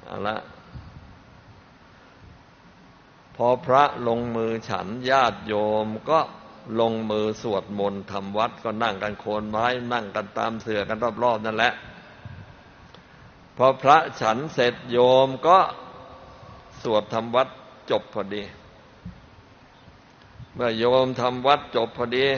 เอาละพอพระลงมือฉันญาติโยมก็ลงมือสวดมนต์ทำวัดก็นั่งกันโคนไม้นั่งกันตามเสื่อกันรอบๆนั่นแหละพอพระฉันเสร็จโยมก็สวดทำวัดจบพอดีเมื่อโยมทำวัดจบพอดี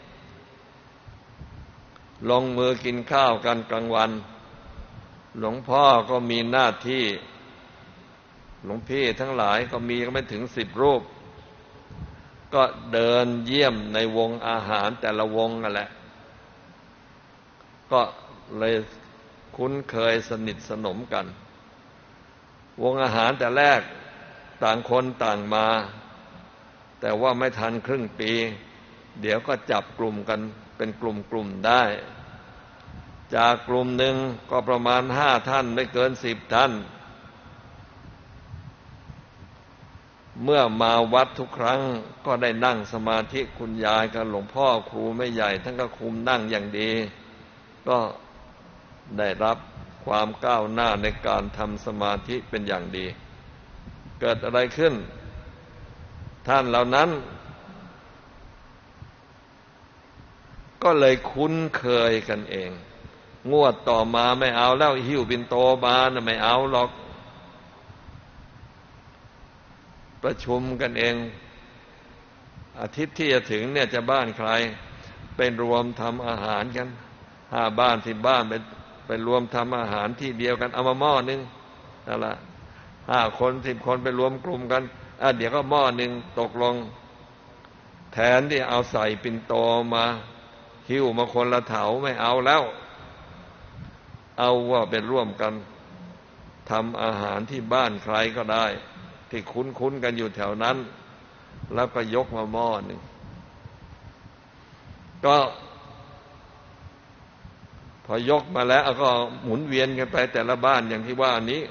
ลงมือกินข้าวกันกลางวันหลวงพ่อก็มีหน้าที่หลวงพี่ทั้งหลายก็มีก็ไม่ถึง10 รูปก็เดินเยี่ยมในวงอาหารแต่ละวงนั่นแหละก็เลยคุ้นเคยสนิทสนมกันวงอาหารแต่แรกต่างคนต่างมาแต่ว่าไม่ทันครึ่งปีเดี๋ยวก็จับกลุ่มกันเป็นกลุ่มได้จากกลุ่มหนึ่งก็ประมาณ5 ท่านไม่เกิน10 ท่านเมื่อมาวัดทุกครั้งก็ได้นั่งสมาธิคุณยายกับหลวงพ่อครูไม่ใหญ่ท่านก็คุมนั่งอย่างดีก็ได้รับความก้าวหน้าในการทำสมาธิเป็นอย่างดีเกิดอะไรขึ้นท่านเหล่านั้นก็เลยคุ้นเคยกันเองงวดต่อมาไม่เอาแล้วหิ้วปิ่นโตมานะไม่เอาหรอกประชุมกันเองอาทิตย์ที่จะถึงเนี่ยจะบ้านใครเป็นรวมทำอาหารกัน5 บ้าน10 บ้านไปรวมทำอาหารที่เดียวกันเอามาหม้อนึงนั่นละ5 คน10 คนไปรวมกลุ่มกันเดี๋ยวก็หม้อนึงตกลงแทนที่เอาใส่ปิ่นโตมาหิ้วมาคนละเถาไม่เอาแล้วเอาว่าเป็นร่วมกันทำอาหารที่บ้านใครก็ได้ที่คุ้นกันอยู่แถวนั้นแล้วก็ยกมาหม้อนึงก็พอยกมาแล้วก็หมุนเวียนกันไปแต่ละบ้านอย่างที่ว่านี้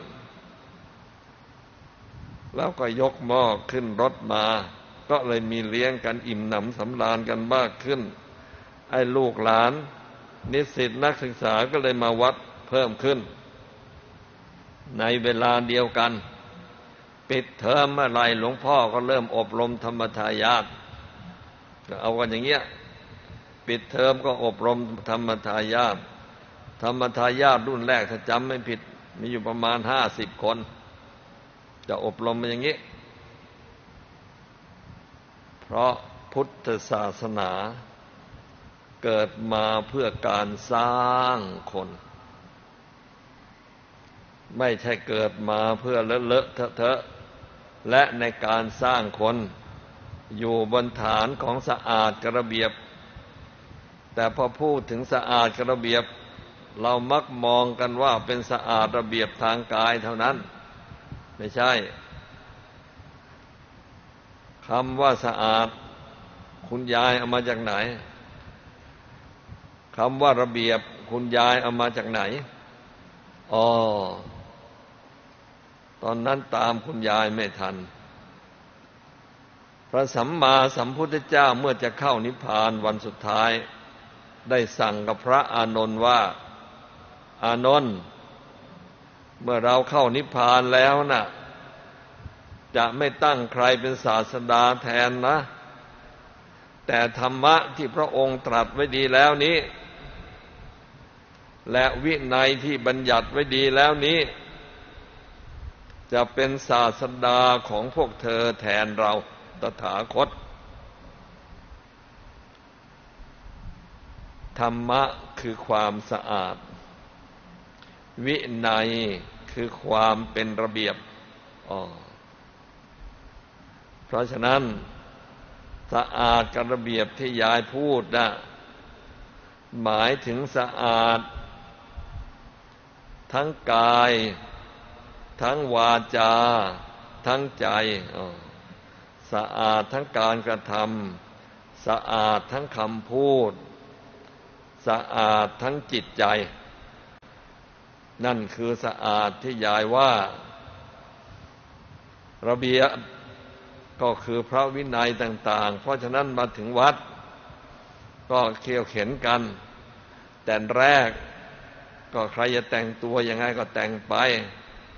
แล้วก็ยกหม้อขึ้นรถมาก็เลยมีเลี้ยงกันอิ่มหนำสำราญกันมากขึ้นไอ้ลูกหลานนิสิตนักศึกษาก็เลยมาวัดเพิ่มขึ้นในเวลาเดียวกันปิดเทอมเมื่อไรหลวงพ่อก็เริ่มอบรมธรรมทายาทก็เอากันอย่างเงี้ยปิดเทอมก็อบรมธรรมทายาทธรรมทายาทรุ่นแรกถ้าจำไม่ผิดมีอยู่ประมาณ50 คนจะอบรมมาอย่างนี้เพราะพุทธศาสนาเกิดมาเพื่อการสร้างคนไม่ใช่เกิดมาเพื่อเลอะๆเทอะๆและในการสร้างคนอยู่บนฐานของสะอาดกับระเบียบแต่พอพูดถึงสะอาดกับระเบียบเรามักมองกันว่าเป็นสะอาดระเบียบทางกายเท่านั้นไม่ใช่คำว่าสะอาดคุณยายเอามาจากไหนคำว่าระเบียบคุณยายเอามาจากไหนตอนนั้นตามคุณยายไม่ทันพระสัมมาสัมพุทธเจ้าเมื่อจะเข้านิพพานวันสุดท้ายได้สั่งกับพระอานนท์ว่าอานนท์เมื่อเราเข้านิพพานแล้วน่ะจะไม่ตั้งใครเป็นศาสดาแทนนะแต่ธรรมะที่พระองค์ตรัสไว้ดีแล้วนี้และวินัยที่บัญญัติไว้ดีแล้วนี้จะเป็นศาสดาของพวกเธอแทนเราตถาคตธรรมะคือความสะอาดวินัยคือความเป็นระเบียบเพราะฉะนั้นสะอาดกับระเบียบที่ยายพูดนะหมายถึงสะอาดทั้งกายทั้งวาจาทั้งใจสะอาดทั้งการกระทำสะอาดทั้งคำพูดสะอาดทั้งจิตใจนั่นคือสะอาดที่ยายว่าระเบียบก็คือพระวินัยต่างๆเพราะฉะนั้นมาถึงวัดก็เขี่ยวเข็นกันแต่แรกก็ใครจะแต่งตัวยังไงก็แต่งไป